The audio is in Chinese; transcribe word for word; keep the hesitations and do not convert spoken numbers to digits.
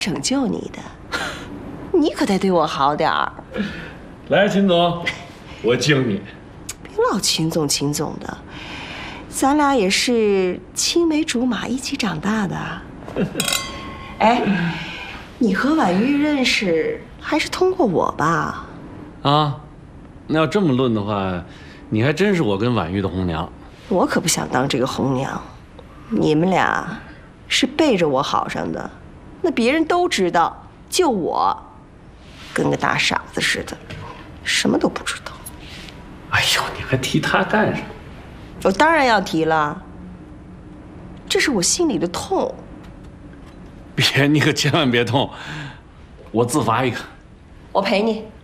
拯救你的，你可得对我好点儿。 来，秦总，我敬你。 别老秦总秦总的，咱俩也是青梅竹马一起长大的。哎，你和婉玉认识还是通过我吧？ 啊，那要这么论的话，你还真是我跟婉玉的红娘。 我可不想当这个红娘，你们俩是背着我好上的。那别人都知道，就我跟个大傻子似的，什么都不知道。 哎呦，你还提他干什么？ 我当然要提了，这是我心里的痛。 别，你可千万别痛，我自罚一个。 我陪你。